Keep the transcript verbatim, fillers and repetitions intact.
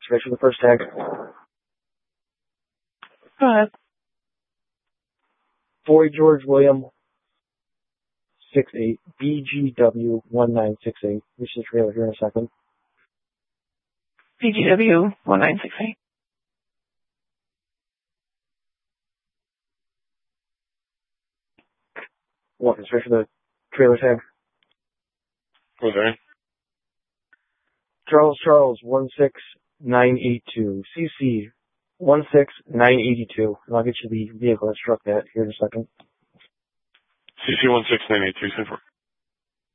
Ready for the first tag? Go ahead. Boy George William six eight B G W one nine six eight. Reach the trailer here in a second. B G W one nine six eight. What is ready for the trailer tag? Okay. Charles Charles one six nine eight two. C C one six nine eight two. And I'll get you the vehicle that struck that here in a second. C C one six nine eight two, send for.